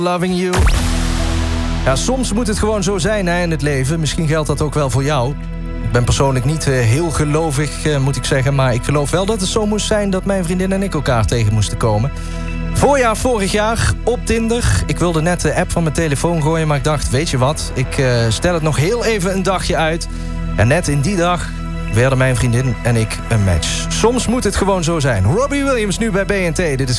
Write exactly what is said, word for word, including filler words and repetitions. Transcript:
Loving You. Ja, soms moet het gewoon zo zijn hè, in het leven. Misschien geldt dat ook wel voor jou. Ik ben persoonlijk niet uh, heel gelovig, uh, moet ik zeggen. Maar ik geloof wel dat het zo moest zijn dat mijn vriendin en ik elkaar tegen moesten komen. Voorjaar vorig jaar op Tinder. Ik wilde net de app van mijn telefoon gooien, maar ik dacht, weet je wat? Ik uh, stel het nog heel even een dagje uit. En net in die dag werden mijn vriendin en ik een match. Soms moet het gewoon zo zijn. Robbie Williams nu bij B N T. Dit is